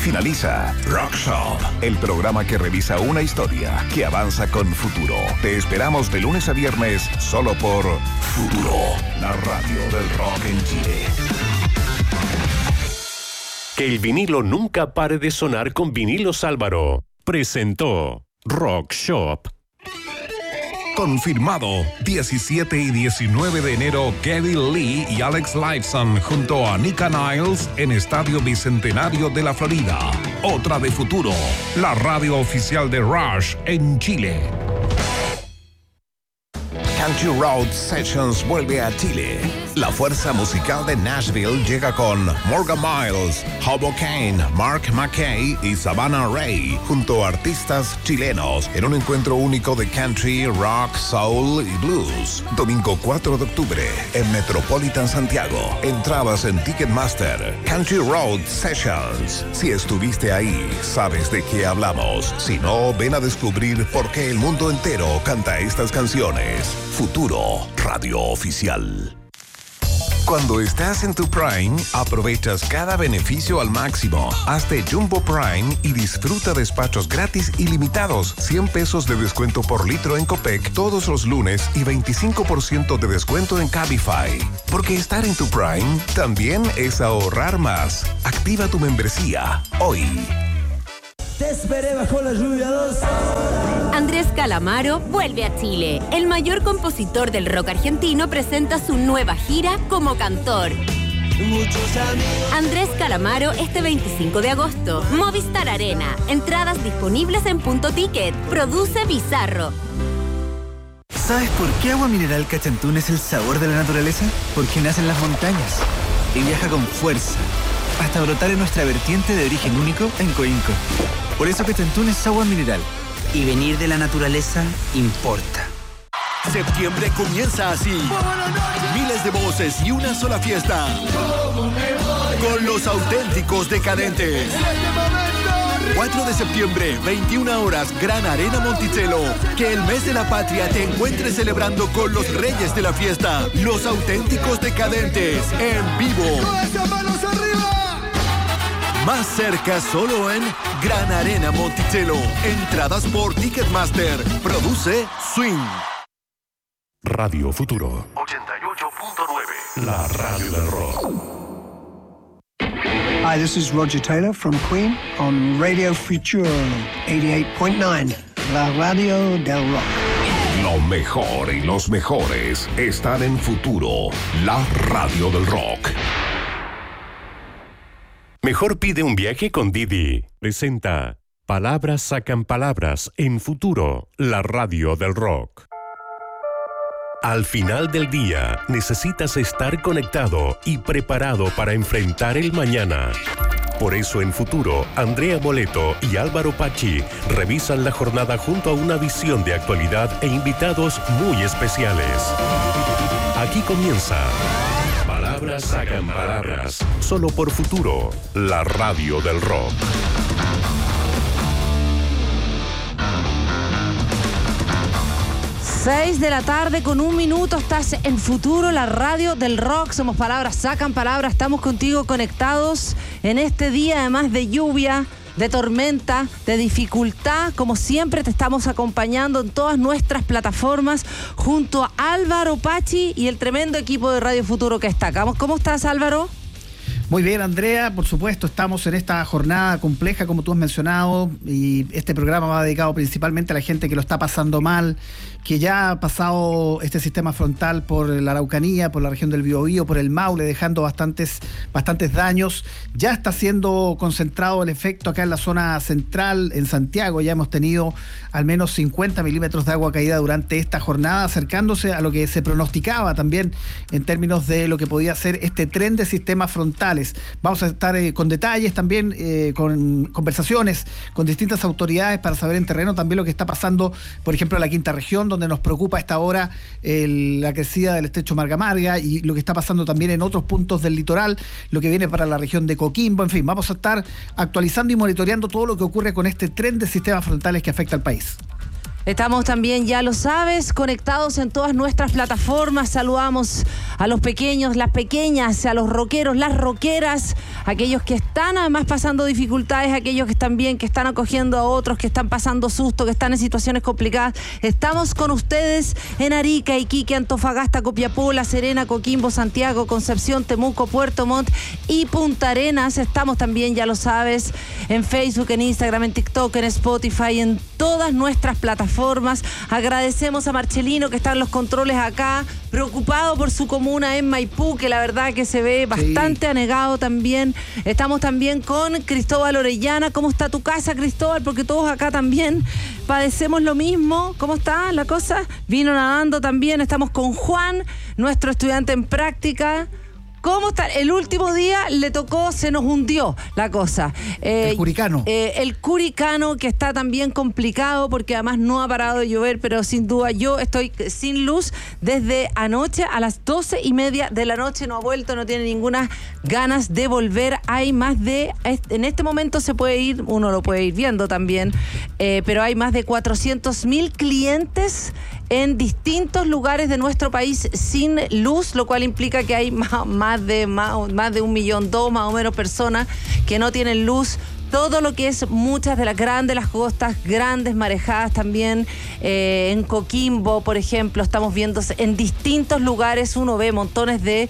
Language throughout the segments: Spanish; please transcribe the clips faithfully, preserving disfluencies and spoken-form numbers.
Finaliza Rock Shop, el programa que revisa una historia que avanza con futuro. Te esperamos de lunes a viernes solo por Futuro, la radio del rock en Chile. Que el vinilo nunca pare de sonar con Vinilos Álvaro. Presentó Rock Shop. Confirmado, diecisiete y diecinueve de enero, Geddy Lee y Alex Lifeson junto a Nika Niles en Estadio Bicentenario de la Florida. Otra de Futuro, la radio oficial de Rush en Chile. Country Road Sessions vuelve a Chile. La fuerza musical de Nashville llega con Morgan Miles, Hobo Kane, Mark McKay y Savannah Ray, junto a artistas chilenos, en un encuentro único de country, rock, soul y blues. Domingo cuatro de octubre, en Metropolitan Santiago. Entradas en Ticketmaster. Country Road Sessions. Si estuviste ahí, sabes de qué hablamos. Si no, ven a descubrir por qué el mundo entero canta estas canciones. Futuro, radio oficial. Cuando estás en tu Prime, aprovechas cada beneficio al máximo. Hazte Jumbo Prime y disfruta despachos gratis ilimitados, cien pesos de descuento por litro en Copec todos los lunes y veinticinco por ciento de descuento en Cabify. Porque estar en tu Prime también es ahorrar más. Activa tu membresía hoy. Te esperé bajo la lluvia dos horas. Andrés Calamaro vuelve a Chile. El mayor compositor del rock argentino presenta su nueva gira como cantor. Andrés Calamaro este veinticinco de agosto. Movistar Arena. Entradas disponibles en Punto Ticket. Produce Bizarro. ¿Sabes por qué Agua Mineral Cachantún es el sabor de la naturaleza? Porque nace en las montañas y viaja con fuerza hasta brotar en nuestra vertiente de origen único en Coinco. Por eso Cachantún es agua mineral. Y venir de la naturaleza importa. Septiembre comienza así. Miles de voces y una sola fiesta. Con los auténticos decadentes. cuatro de septiembre, veintiuna horas, Gran Arena Monticello. Que el mes de la patria te encuentre celebrando con los reyes de la fiesta. Los auténticos decadentes, en vivo. Más cerca solo en Gran Arena Monticello. Entradas por Ticketmaster. Produce Swing. Radio Futuro ochenta y ocho punto nueve. La radio del rock. Hi, this is Roger Taylor from Queen on Radio Futuro eighty-eight point nine. La radio del rock. Lo mejor y los mejores están en Futuro, la radio del rock. Mejor pide un viaje con Didi. Presenta Palabras sacan palabras en Futuro, la radio del rock. Al final del día, necesitas estar conectado y preparado para enfrentar el mañana. Por eso en Futuro, Andrea Moleto y Álvaro Pachi revisan la jornada junto a una visión de actualidad e invitados muy especiales. Aquí comienza Palabras sacan palabras, solo por Futuro, la radio del rock. seis de la tarde con un minuto, estás en Futuro, la radio del rock. Somos Palabras sacan palabras, estamos contigo conectados en este día, además de lluvia, de tormenta, de dificultad. Como siempre te estamos acompañando en todas nuestras plataformas junto a Álvaro Pachi y el tremendo equipo de Radio Futuro que destacamos. ¿Cómo estás, Álvaro? Muy bien, Andrea, por supuesto, estamos en esta jornada compleja, como tú has mencionado, y este programa va dedicado principalmente a la gente que lo está pasando mal, que ya ha pasado este sistema frontal por la Araucanía, por la región del Biobío, por el Maule, dejando bastantes, bastantes daños. Ya está siendo concentrado el efecto acá en la zona central, en Santiago. Ya hemos tenido al menos cincuenta milímetros de agua caída durante esta jornada, acercándose a lo que se pronosticaba también en términos de lo que podía ser este tren de sistemas frontales. Vamos a estar eh, con detalles también, eh, con conversaciones con distintas autoridades para saber en terreno también lo que está pasando, por ejemplo, en la quinta región, donde nos preocupa a esta hora el, la crecida del estrecho Marga Marga y lo que está pasando también en otros puntos del litoral, lo que viene para la región de Coquimbo. En fin, vamos a estar actualizando y monitoreando todo lo que ocurre con este tren de sistemas frontales que afecta al país. Estamos también, ya lo sabes, conectados en todas nuestras plataformas. Saludamos a los pequeños, las pequeñas, a los rockeros, las rockeras, aquellos que están además pasando dificultades, aquellos que están bien, que están acogiendo a otros, que están pasando susto, que están en situaciones complicadas. Estamos con ustedes en Arica, Iquique, Antofagasta, Copiapó, La Serena, Coquimbo, Santiago, Concepción, Temuco, Puerto Montt y Punta Arenas. Estamos también, ya lo sabes, en Facebook, en Instagram, en TikTok, en Spotify, en todas nuestras plataformas. Formas. Agradecemos a Marcelino que está en los controles acá, preocupado por su comuna en Maipú, que la verdad que se ve bastante sí. anegado también. Estamos también con Cristóbal Orellana. ¿Cómo está tu casa, Cristóbal? Porque todos acá también padecemos lo mismo. ¿Cómo está la cosa? Vino nadando también. Estamos con Juan, nuestro estudiante en práctica. ¿Cómo está? El último día le tocó, se nos hundió la cosa. Eh, el Curicano. Eh, el Curicano, que está también complicado porque además no ha parado de llover, pero sin duda yo estoy sin luz desde anoche a las doce y media de la noche. No ha vuelto, no tiene ninguna ganas de volver. Hay más de, en este momento se puede ir, uno lo puede ir viendo también, eh, pero hay más de cuatrocientos mil clientes en distintos lugares de nuestro país sin luz, lo cual implica que hay más, más de más, más de un millón dos más o menos personas que no tienen luz. Todo lo que es muchas de las grandes, las costas, grandes marejadas también, eh, en Coquimbo, por ejemplo, estamos viendo en distintos lugares, uno ve montones de,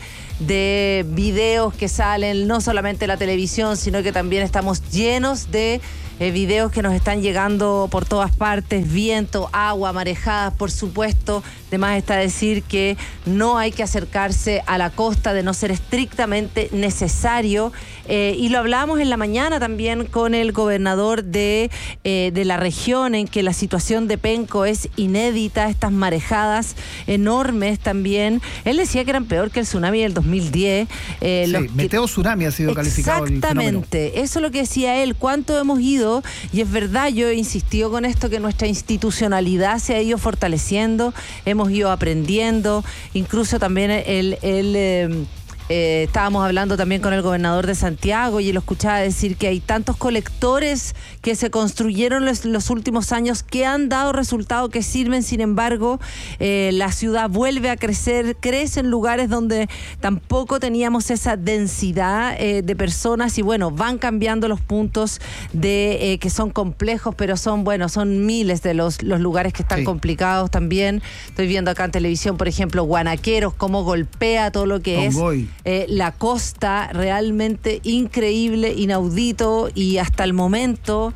de videos que salen, no solamente en la televisión, sino que también estamos llenos de eh, videos que nos están llegando por todas partes, viento, agua, marejadas, por supuesto. Además está decir que no hay que acercarse a la costa de no ser estrictamente necesario, eh, y lo hablábamos en la mañana también con el gobernador de, eh, de la región, en que la situación de Penco es inédita, estas marejadas enormes también. Él decía que eran peor que el tsunami del dos mil diez. Eh, sí, los meteo tsunami ha sido calificado. Exactamente, eso es lo que decía él, cuánto hemos ido, y es verdad, yo he insistido con esto, que nuestra institucionalidad se ha ido fortaleciendo, hemos ido aprendiendo, incluso también el... el eh, Eh, estábamos hablando también con el gobernador de Santiago y lo escuchaba decir que hay tantos colectores que se construyeron los, los últimos años que han dado resultado, que sirven. Sin embargo, eh, la ciudad vuelve a crecer, crece en lugares donde tampoco teníamos esa densidad eh, de personas, y bueno, van cambiando los puntos de eh, que son complejos, pero son, bueno, son miles de los, los lugares que están sí. complicados también. Estoy viendo acá en televisión, por ejemplo, Guanaqueros, cómo golpea todo lo que Congoy. es Eh, la costa, realmente increíble, inaudito, y hasta el momento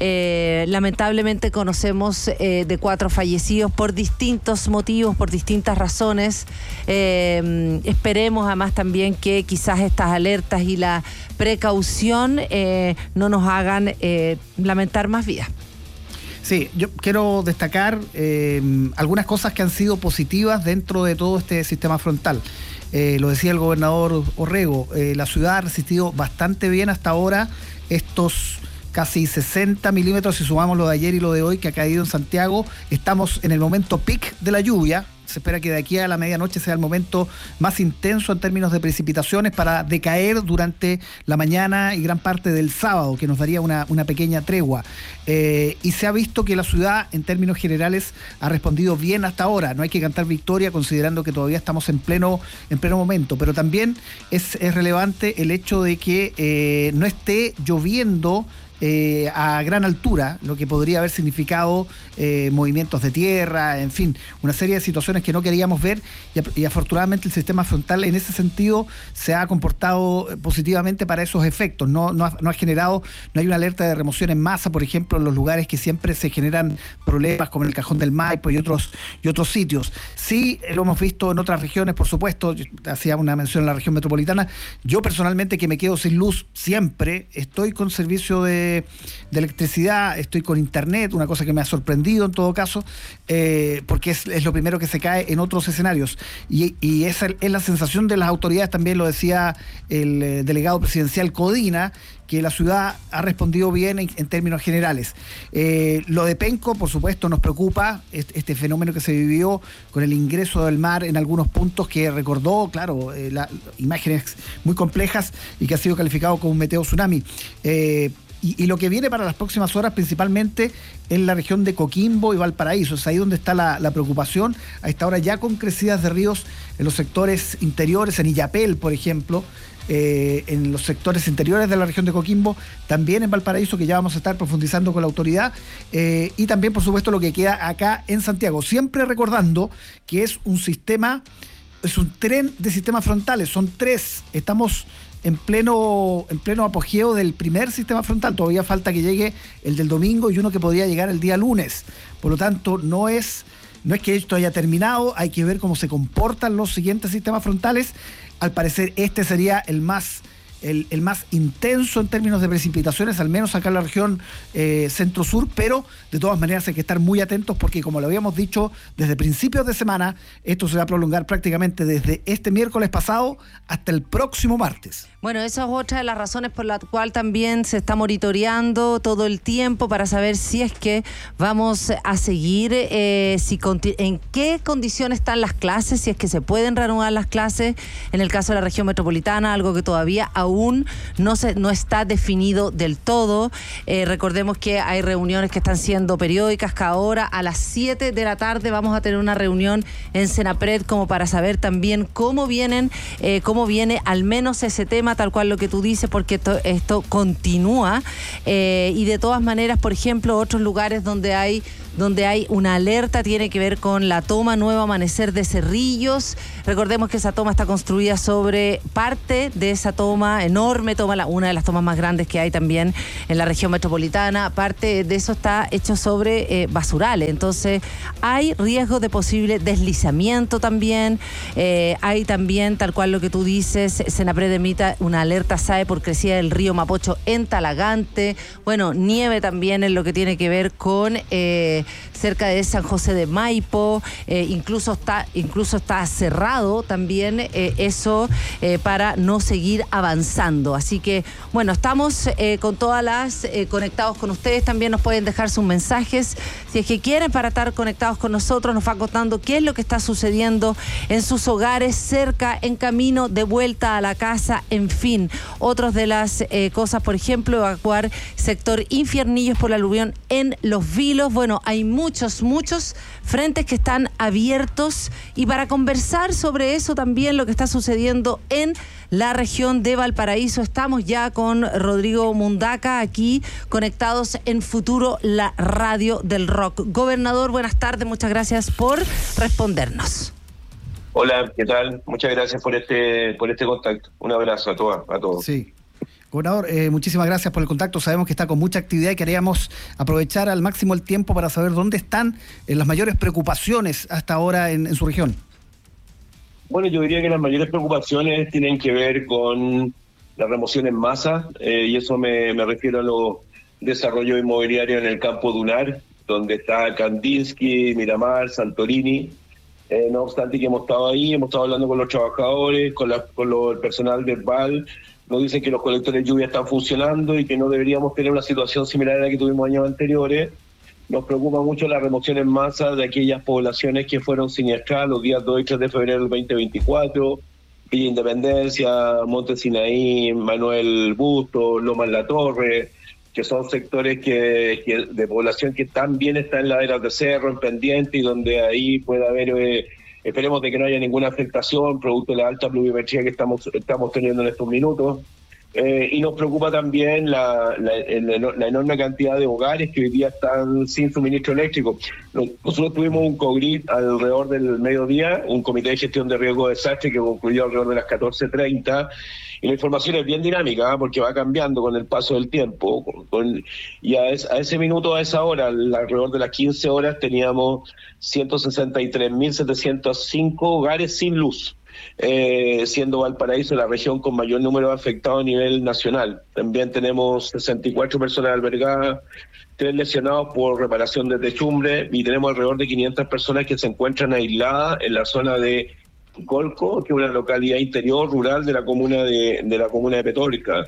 eh, lamentablemente conocemos eh, de cuatro fallecidos por distintos motivos, por distintas razones. Eh, esperemos además también que quizás estas alertas y la precaución eh, no nos hagan eh, lamentar más vidas. Sí, yo quiero destacar eh, algunas cosas que han sido positivas dentro de todo este sistema frontal. Eh, lo decía el gobernador Orrego, eh, la ciudad ha resistido bastante bien hasta ahora estos casi sesenta milímetros, si sumamos lo de ayer y lo de hoy que ha caído en Santiago. Estamos en el momento peak de la lluvia. Se espera que de aquí a la medianoche sea el momento más intenso en términos de precipitaciones, para decaer durante la mañana y gran parte del sábado, que nos daría una, una pequeña tregua. Eh, y se ha visto que la ciudad, en términos generales, ha respondido bien hasta ahora. No hay que cantar victoria, considerando que todavía estamos en pleno, en pleno momento. Pero también es, es relevante el hecho de que eh, no esté lloviendo Eh, a gran altura, lo que podría haber significado eh, movimientos de tierra, en fin, una serie de situaciones que no queríamos ver, y, y afortunadamente el sistema frontal en ese sentido se ha comportado positivamente para esos efectos. No, no, ha, no ha generado, no hay una alerta de remoción en masa, por ejemplo, en los lugares que siempre se generan problemas, como en el Cajón del Maipo y otros, y otros sitios. Sí, lo hemos visto en otras regiones, por supuesto. Yo hacía una mención en la región metropolitana. Yo personalmente, que me quedo sin luz siempre, estoy con servicio de de electricidad, estoy con internet, una cosa que me ha sorprendido en todo caso, eh, porque es, es lo primero que se cae en otros escenarios, y, y esa es la sensación de las autoridades. También lo decía el eh, delegado presidencial Codina, que la ciudad ha respondido bien en, en términos generales. Eh, lo de Penco, por supuesto, nos preocupa, este, este fenómeno que se vivió con el ingreso del mar en algunos puntos, que recordó, claro, eh, la, imágenes muy complejas, y que ha sido calificado como un meteo tsunami. Eh, Y, y lo que viene para las próximas horas principalmente en la región de Coquimbo y Valparaíso. Es ahí donde está la, la preocupación. A esta hora ya con crecidas de ríos en los sectores interiores, en Illapel, por ejemplo, eh, en los sectores interiores de la región de Coquimbo, también en Valparaíso, que ya vamos a estar profundizando con la autoridad, eh, y también, por supuesto, lo que queda acá en Santiago. Siempre recordando que es un sistema, es un tren de sistemas frontales, son tres. Estamos en pleno, en pleno apogeo del primer sistema frontal. Todavía falta que llegue el del domingo y uno que podría llegar el día lunes. Por lo tanto, no es, no es que esto haya terminado, hay que ver cómo se comportan los siguientes sistemas frontales. Al parecer este sería el más, el, el más intenso en términos de precipitaciones, al menos acá en la región eh, centro-sur, pero de todas maneras hay que estar muy atentos porque, como lo habíamos dicho desde principios de semana, esto se va a prolongar prácticamente desde este miércoles pasado hasta el próximo martes. Bueno, esa es otra de las razones por la cual también se está monitoreando todo el tiempo para saber si es que vamos a seguir, eh, si conti- en qué condiciones están las clases, si es que se pueden reanudar las clases. En el caso de la región metropolitana, algo que todavía aún no se no está definido del todo. Eh, recordemos que hay reuniones que están siendo periódicas, que ahora a las siete de la tarde vamos a tener una reunión en Senapred como para saber también cómo vienen, eh, cómo viene al menos ese tema, tal cual lo que tú dices, porque esto, esto continúa, eh, y de todas maneras, por ejemplo, otros lugares donde hay donde hay una alerta tiene que ver con la toma Nuevo Amanecer de Cerrillos. Recordemos que esa toma está construida sobre parte de esa toma, enorme toma, la, una de las tomas más grandes que hay también en la región metropolitana. Parte de eso está hecho sobre eh, basurales, entonces hay riesgo de posible deslizamiento también. Eh, hay también, tal cual lo que tú dices, Senapred emita una alerta S A E por crecida del río Mapocho en Talagante. Bueno, nieve también en lo que tiene que ver con eh, cerca de San José de Maipo, eh, incluso está incluso está cerrado también eh, eso eh, para no seguir avanzando. Así que, bueno, estamos eh, con todas las eh, conectados con ustedes. También nos pueden dejar sus mensajes si es que quieren, para estar conectados con nosotros. Nos va contando qué es lo que está sucediendo en sus hogares, cerca, en camino, de vuelta a la casa, en fin. Otras de las eh, cosas, por ejemplo, evacuar sector Infiernillos por la aluvión en Los Vilos. Bueno, hay muchos, muchos frentes que están abiertos, y para conversar sobre eso también, lo que está sucediendo en la región de Valparaíso, estamos ya con Rodrigo Mundaca, aquí conectados en Futuro, la radio del rock. Gobernador, buenas tardes, muchas gracias por respondernos. Hola, ¿qué tal? Muchas gracias por este por este contacto. Un abrazo a todas, a todos. Sí. Gobernador, eh, muchísimas gracias por el contacto. Sabemos que está con mucha actividad y queríamos aprovechar al máximo el tiempo para saber dónde están eh, las mayores preocupaciones hasta ahora en, en su región. Bueno, yo diría que las mayores preocupaciones tienen que ver con la remoción en masa, eh, y eso me, me refiero a los desarrollos inmobiliarios en el campo dunar, donde está Kandinsky, Miramar, Santorini. Eh, no obstante que hemos estado ahí, hemos estado hablando con los trabajadores, con, la, con lo, el personal del V A L. Nos dicen que los colectores de lluvia están funcionando y que no deberíamos tener una situación similar a la que tuvimos años anteriores. Nos preocupa mucho la remoción en masa de aquellas poblaciones que fueron siniestradas los días dos y tres de febrero del veinte veinticuatro, Villa Independencia, Monte Sinaí, Manuel Busto, Lomas La Torre, que son sectores que, que de población que también está en laderas de cerro, en pendiente, y donde ahí puede haber... Eh, Esperemos de que no haya ninguna afectación producto de la alta pluviometría que estamos estamos teniendo en estos minutos. Eh, y nos preocupa también la, la, la, la enorme cantidad de hogares que hoy día están sin suministro eléctrico. Nosotros tuvimos un COGRID alrededor del mediodía, un comité de gestión de riesgo de desastre que concluyó alrededor de las catorce treinta. Y la información es bien dinámica, ¿eh? Porque va cambiando con el paso del tiempo. Con, con, y a, es, a ese minuto, a esa hora, alrededor de las quince horas, teníamos ciento sesenta y tres mil setecientos cinco hogares sin luz, eh, siendo Valparaíso la región con mayor número de afectados a nivel nacional. También tenemos sesenta y cuatro personas albergadas, tres lesionados por reparación de techumbre, y tenemos alrededor de quinientas personas que se encuentran aisladas en la zona de Colco, que es una localidad interior rural de la comuna de, de la comuna de Petorca.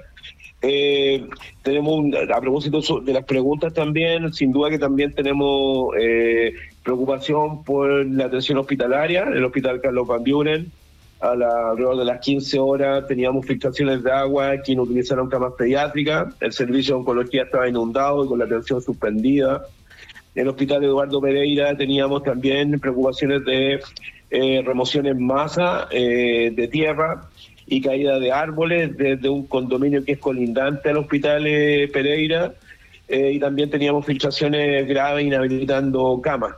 Eh, tenemos un, a propósito de las preguntas también, sin duda que también tenemos eh, preocupación por la atención hospitalaria, el hospital Carlos Van Buren. a la, alrededor de las quince horas teníamos filtraciones de agua, quien utilizaron camas pediátricas, el servicio de oncología estaba inundado y con la atención suspendida. En el hospital Eduardo Pereira teníamos también preocupaciones de eh, remoción en masa eh, de tierra y caída de árboles desde un condominio que es colindante al hospital eh, Pereira, eh, y también teníamos filtraciones graves inhabilitando camas.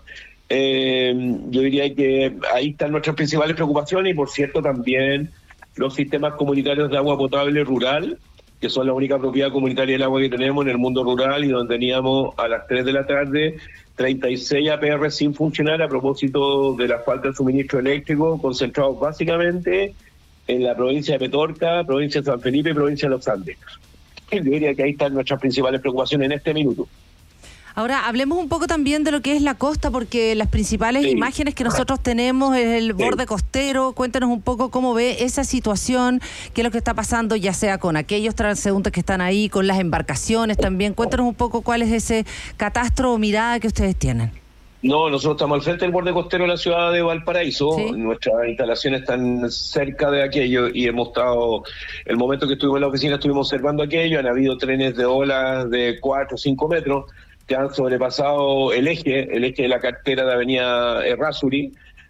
Eh, yo diría que ahí están nuestras principales preocupaciones, y por cierto también los sistemas comunitarios de agua potable rural, que son la única propiedad comunitaria del agua que tenemos en el mundo rural, y donde teníamos a las tres de la tarde treinta y seis A P R sin funcionar a propósito de la falta de suministro eléctrico, concentrados básicamente en la provincia de Petorca, provincia de San Felipe y provincia de los Andes. Yo diría que ahí están nuestras principales preocupaciones en este minuto. Ahora, hablemos un poco también de lo que es la costa, porque las principales sí. imágenes que nosotros tenemos es el borde sí. costero. Cuéntanos un poco cómo ve esa situación, qué es lo que está pasando, ya sea con aquellos transeúntes que están ahí, con las embarcaciones también. Cuéntanos un poco cuál es ese catastro o mirada que ustedes tienen. No, nosotros estamos al frente del borde costero de la ciudad de Valparaíso. ¿Sí? Nuestras instalaciones están cerca de aquello y hemos estado, el momento que estuvimos en la oficina estuvimos observando aquello. Han habido trenes de olas de cuatro o cinco metros que han sobrepasado el eje, el eje de la cartera de Avenida Errázuri.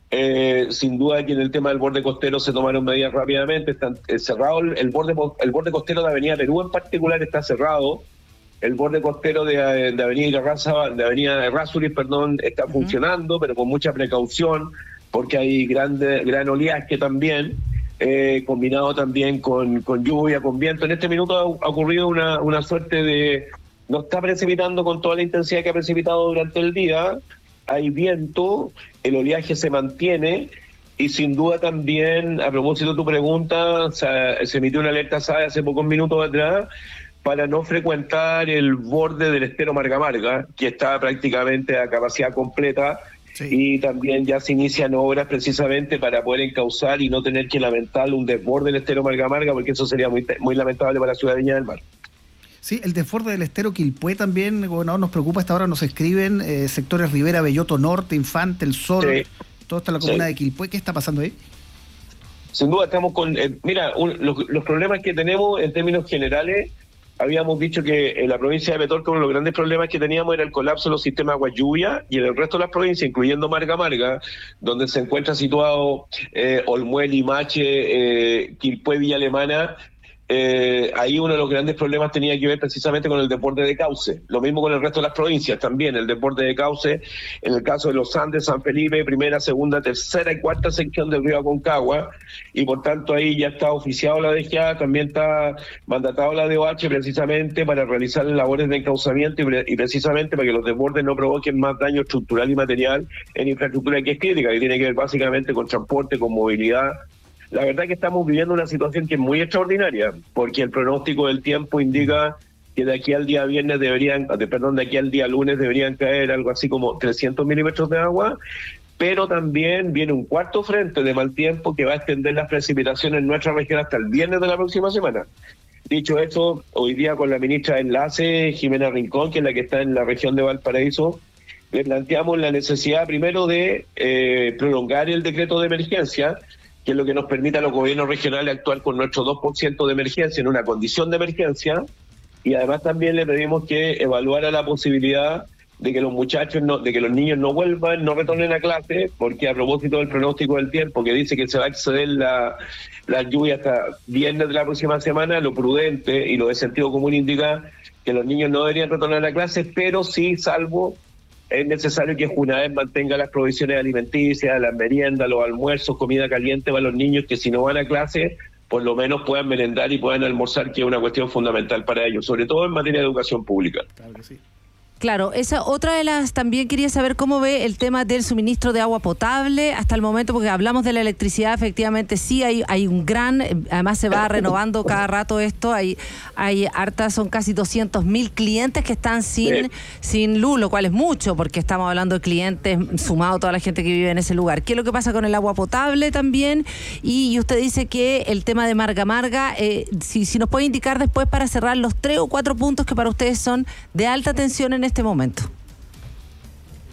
Eh, sin duda que en el tema del borde costero se tomaron medidas rápidamente. Están eh, cerrado el, el borde el borde costero de Avenida Perú en particular está cerrado. El borde costero de, de Avenida Irarraza, de Avenida Errázuri, perdón, está uh-huh. funcionando, pero con mucha precaución, porque hay grande, gran oleaje también, eh, combinado también con, con lluvia, con viento. En este minuto ha, ha ocurrido una, una suerte de... No está precipitando con toda la intensidad que ha precipitado durante el día, hay viento, el oleaje se mantiene, y sin duda también, a propósito de tu pregunta, se, se emitió una alerta S A E hace pocos minutos atrás para no frecuentar el borde del estero Marga Marga, que está prácticamente a capacidad completa, sí. y también ya se inician obras precisamente para poder encauzar y no tener que lamentar un desborde del estero Marga Marga, porque eso sería muy, muy lamentable para la ciudad de Viña del Mar. Sí, el desborde del estero Quilpué también, gobernador, nos preocupa. Hasta ahora nos escriben eh, sectores Rivera, Belloto Norte, Infante, El Sol, sí. todo está en la comuna sí. de Quilpué. ¿Qué está pasando ahí? Sin duda estamos con... Eh, mira, un, los, los problemas que tenemos en términos generales, habíamos dicho que en la provincia de Petorca uno de los grandes problemas que teníamos era el colapso de los sistemas de agua lluvia, y en el resto de las provincias, incluyendo Marga Marga, donde se encuentra situado eh, Olmué, Limache, eh, Quilpué, Villa Alemana, Eh, ahí uno de los grandes problemas tenía que ver precisamente con el desborde de cauce. Lo mismo con el resto de las provincias también, el desborde de cauce, en el caso de los Andes, San Felipe, primera, segunda, tercera y cuarta sección del río Aconcagua, y por tanto ahí ya está oficiado la D G A, también está mandatado la D O H precisamente para realizar labores de encauzamiento y, pre y precisamente para que los desbordes no provoquen más daño estructural y material en infraestructura que es crítica, que tiene que ver básicamente con transporte, con movilidad. La verdad es que estamos viviendo una situación que es muy extraordinaria, porque el pronóstico del tiempo indica que de aquí al día viernes deberían, de, perdón, de aquí al día lunes deberían caer algo así como trescientos milímetros de agua, pero también viene un cuarto frente de mal tiempo que va a extender las precipitaciones en nuestra región hasta el viernes de la próxima semana. Dicho eso, hoy día con la ministra de Enlace, Jimena Rincón, que es la que está en la región de Valparaíso, le planteamos la necesidad primero de eh, prolongar el decreto de emergencia, que es lo que nos permite a los gobiernos regionales actuar con nuestro dos por ciento de emergencia en una condición de emergencia, y además también le pedimos que evaluara la posibilidad de que los muchachos, no, de que los niños no vuelvan, no retornen a clase, porque a propósito del pronóstico del tiempo, que dice que se va a exceder la, la lluvia hasta viernes de la próxima semana, lo prudente y lo de sentido común indica que los niños no deberían retornar a clase, pero sí, salvo es necesario que Junaed mantenga las provisiones alimenticias, las meriendas, los almuerzos, comida caliente para los niños, que si no van a clase, por lo menos puedan merendar y puedan almorzar, que es una cuestión fundamental para ellos, sobre todo en materia de educación pública. Claro que sí. Claro, esa otra de las, también quería saber cómo ve el tema del suministro de agua potable hasta el momento, porque hablamos de la electricidad, efectivamente sí hay, hay un gran, además se va renovando cada rato esto, hay, hay hartas, son casi doscientos mil clientes que están sin, sin luz, lo cual es mucho, porque estamos hablando de clientes sumado a toda la gente que vive en ese lugar. ¿Qué es lo que pasa con el agua potable también? Y, y usted dice que el tema de Marga Marga, eh, si, si nos puede indicar después para cerrar los tres o cuatro puntos que para ustedes son de alta tensión en este momento.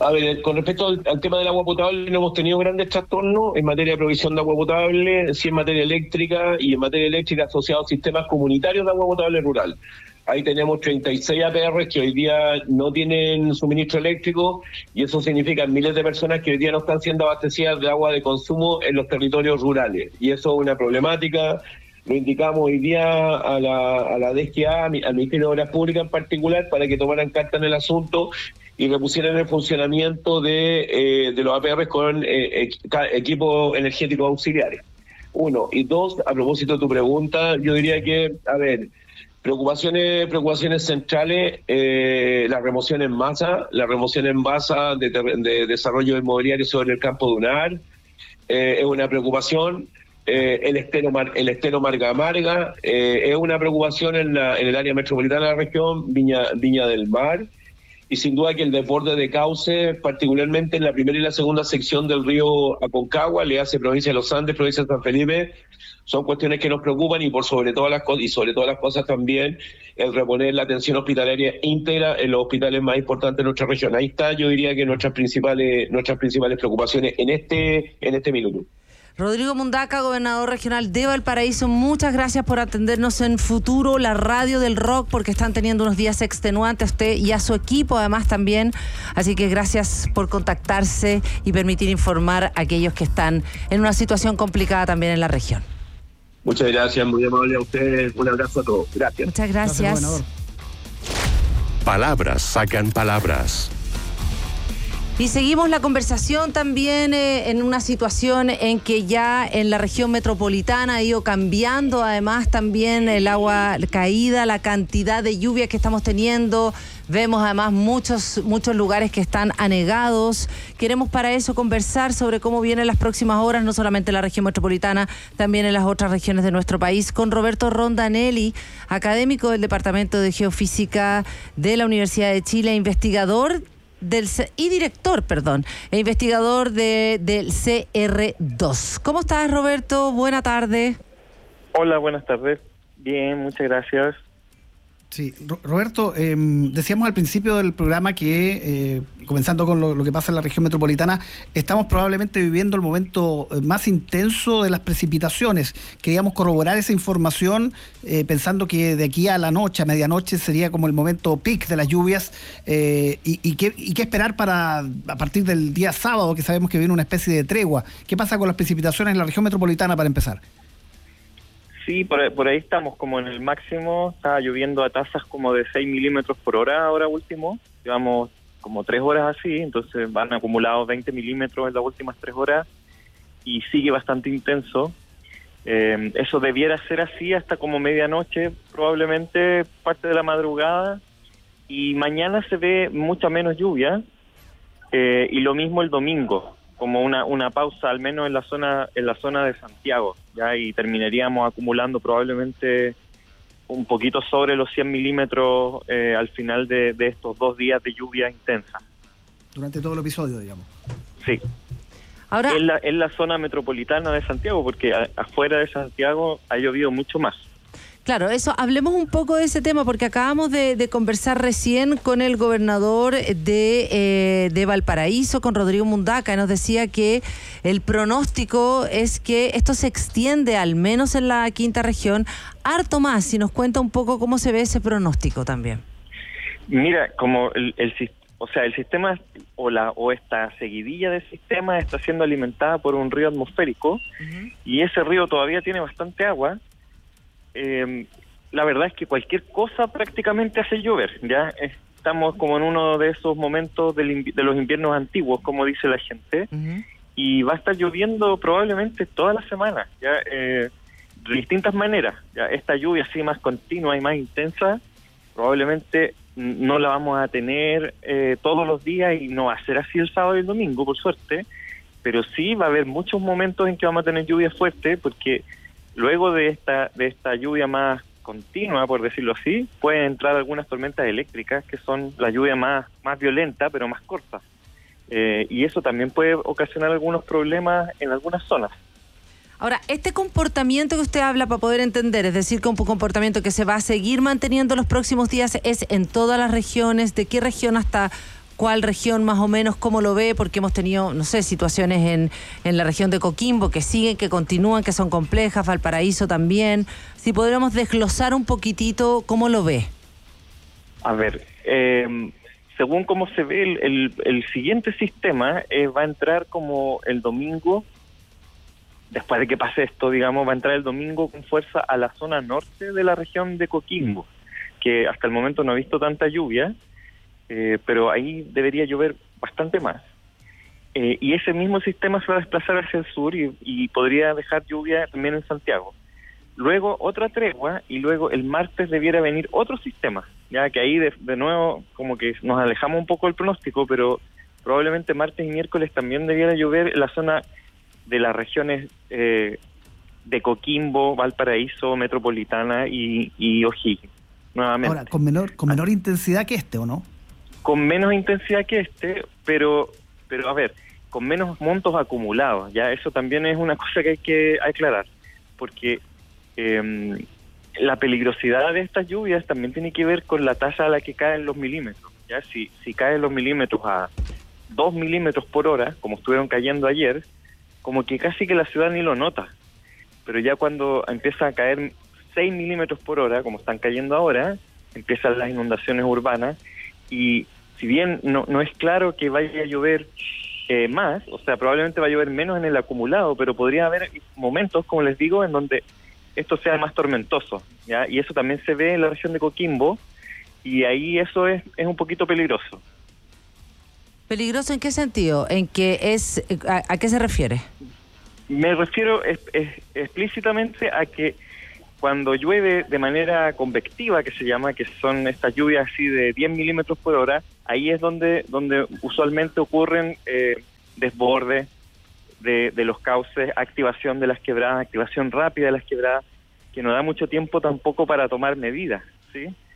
A ver, con respecto al, al tema del agua potable, no hemos tenido grandes trastornos en materia de provisión de agua potable, sí en materia eléctrica y en materia eléctrica asociados a sistemas comunitarios de agua potable rural. Ahí tenemos treinta y seis A P R que hoy día no tienen suministro eléctrico y eso significa miles de personas que hoy día no están siendo abastecidas de agua de consumo en los territorios rurales. Y eso es una problemática. Lo indicamos hoy día a la, a la D G A, al Ministerio de Obras Públicas en particular, para que tomaran carta en el asunto y repusieran el funcionamiento de, eh, de los A P R con eh, equipos energéticos auxiliares. Uno. Y dos, a propósito de tu pregunta, yo diría que, a ver, Preocupaciones, preocupaciones centrales, eh, la remoción en masa, la remoción en masa de, de desarrollo inmobiliario sobre el campo dunar, eh, es una preocupación. Eh, el estero el estero Marga Marga eh, es una preocupación en, la, en el área metropolitana de la región, Viña, Viña del Mar, y sin duda que el desborde de cauce, particularmente en la primera y la segunda sección del río Aconcagua, le hace provincia de los Andes, provincia de San Felipe, son cuestiones que nos preocupan y por sobre todas las cosas y sobre todas las cosas también el reponer la atención hospitalaria íntegra en los hospitales más importantes de nuestra región. Ahí está, yo diría que nuestras principales nuestras principales preocupaciones en este en este minuto. Rodrigo Mundaca, gobernador regional de Valparaíso, muchas gracias por atendernos en Futuro, la radio del rock, porque están teniendo unos días extenuantes a usted y a su equipo además también. Así que gracias por contactarse y permitir informar a aquellos que están en una situación complicada también en la región. Muchas gracias, muy amable a ustedes. Un abrazo a todos. Gracias. Muchas gracias. gracias palabras sacan palabras. Y seguimos la conversación también eh, en una situación en que ya en la región metropolitana ha ido cambiando además también el agua caída, la cantidad de lluvia que estamos teniendo. Vemos además muchos, muchos lugares que están anegados. Queremos para eso conversar sobre cómo vienen las próximas horas, no solamente en la región metropolitana, también en las otras regiones de nuestro país, con Roberto Rondanelli, académico del Departamento de Geofísica de la Universidad de Chile, investigador del y director, perdón, e investigador de, del C R dos. ¿Cómo estás, Roberto? Buena tarde. Hola, buenas tardes. Bien, muchas gracias. Sí, Roberto, eh, decíamos al principio del programa que, eh, comenzando con lo, lo que pasa en la región metropolitana, estamos probablemente viviendo el momento más intenso de las precipitaciones. Queríamos corroborar esa información, eh, pensando que de aquí a la noche, a medianoche, sería como el momento peak de las lluvias, eh, y, y, qué, y qué esperar para a partir del día sábado, que sabemos que viene una especie de tregua. ¿Qué pasa con las precipitaciones en la región metropolitana para empezar? Sí, por, por ahí estamos como en el máximo, está lloviendo a tasas como de seis milímetros por hora ahora último, llevamos como tres horas así, entonces van acumulados veinte milímetros en las últimas tres horas y sigue bastante intenso. Eh, eso debiera ser así hasta como medianoche, probablemente parte de la madrugada, y mañana se ve mucha menos lluvia, eh, y lo mismo el domingo, como una una pausa al menos en la zona en la zona de Santiago, ya, y terminaríamos acumulando probablemente un poquito sobre los cien milímetros eh, al final de, de estos dos días de lluvia intensa. Durante todo el episodio, digamos. Sí. Ahora, en la, en la zona metropolitana de Santiago, porque a, afuera de Santiago ha llovido mucho más. Claro, eso, hablemos un poco de ese tema, porque acabamos de, de conversar recién con el gobernador de, eh, de Valparaíso, con Rodrigo Mundaca, y nos decía que el pronóstico es que esto se extiende, al menos en la quinta región, harto más. Si nos cuenta un poco cómo se ve ese pronóstico también. Mira, como el, el o sea, el sistema o la o esta seguidilla de sistemas está siendo alimentada por un río atmosférico, uh-huh. y ese río todavía tiene bastante agua. Eh, la verdad es que cualquier cosa prácticamente hace llover. Ya estamos como en uno de esos momentos del, de los inviernos antiguos, como dice la gente, uh-huh. y va a estar lloviendo probablemente toda la semana, ya eh, de distintas maneras. Ya esta lluvia así más continua y más intensa probablemente no la vamos a tener eh, todos los días, y no va a ser así el sábado y el domingo, por suerte, pero sí va a haber muchos momentos en que vamos a tener lluvia fuerte, porque luego de esta de esta lluvia más continua, por decirlo así, pueden entrar algunas tormentas eléctricas, que son la lluvia más, más violenta, pero más corta. Eh, y eso también puede ocasionar algunos problemas en algunas zonas. Ahora, este comportamiento que usted habla, para poder entender, es decir, que un comportamiento que se va a seguir manteniendo los próximos días, ¿es en todas las regiones? ¿De qué región hasta cuál región más o menos, cómo lo ve, porque hemos tenido, no sé, situaciones en, en la región de Coquimbo que siguen, que continúan, que son complejas, Valparaíso también. Si podríamos desglosar un poquitito, ¿cómo lo ve? A ver, eh, según cómo se ve, el, el, el siguiente sistema eh, va a entrar como el domingo. Después de que pase esto, digamos, va a entrar el domingo con fuerza a la zona norte de la región de Coquimbo, que hasta el momento no ha visto tanta lluvia, eh, pero ahí debería llover bastante más. Eh, y ese mismo sistema se va a desplazar hacia el sur y, y podría dejar lluvia también en Santiago. Luego otra tregua y luego el martes debiera venir otro sistema, ya que ahí de, de nuevo como que nos alejamos un poco del pronóstico, pero probablemente martes y miércoles también debiera llover en la zona de las regiones eh, de Coquimbo, Valparaíso, Metropolitana y, y O'Higgins, nuevamente. Ahora, con menor con menor intensidad que este, ¿o no? Con menos intensidad que este, pero, pero a ver, con menos montos acumulados, ya eso también es una cosa que hay que aclarar, porque eh, la peligrosidad de estas lluvias también tiene que ver con la tasa a la que caen los milímetros, ya si, si caen los milímetros a dos milímetros por hora, como estuvieron cayendo ayer, como que casi que la ciudad ni lo nota, pero ya cuando empieza a caer seis milímetros por hora, como están cayendo ahora, empiezan las inundaciones urbanas, y si bien no, no es claro que vaya a llover eh, más, o sea, probablemente va a llover menos en el acumulado, pero podría haber momentos, como les digo, en donde esto sea más tormentoso, ¿ya? Y eso también se ve en la región de Coquimbo, y ahí eso es, es un poquito peligroso. ¿Peligroso en qué sentido? ¿En qué es, a, a qué se refiere? Me refiero es, es, explícitamente a que cuando llueve de manera convectiva, que se llama, que son estas lluvias así de diez milímetros por hora, ahí es donde donde usualmente ocurren eh, desbordes de, de los cauces, activación de las quebradas, activación rápida de las quebradas, que no da mucho tiempo tampoco para tomar medidas, ¿sí?